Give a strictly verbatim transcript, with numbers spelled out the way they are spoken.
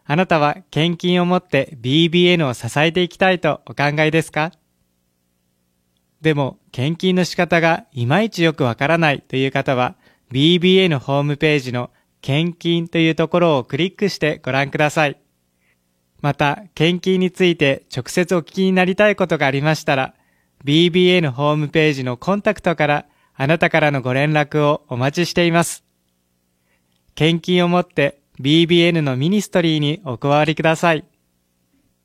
あなたは献金をもって ビービーエヌ を支えていきたいとお考えですか？でも、献金の仕方がいまいちよくわからないという方は、ビービーエヌ ホームページの献金というところをクリックしてご覧ください。また、献金について直接お聞きになりたいことがありましたら、ビービーエヌ ホームページのコンタクトからあなたからのご連絡をお待ちしています。献金をもって ビービーエヌ のミニストリーにお加わりください。